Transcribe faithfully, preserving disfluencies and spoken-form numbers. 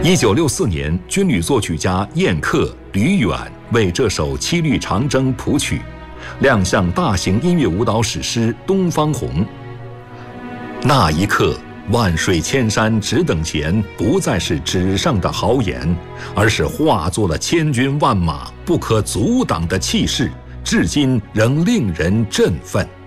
一九六四年，军旅作曲家燕克、吕远为这首《七律长征》谱曲，亮相大型音乐舞蹈史诗《东方红》。那一刻，万水千山只等闲不再是纸上的豪言，而是化作了千军万马不可阻挡的气势，至今仍令人振奋。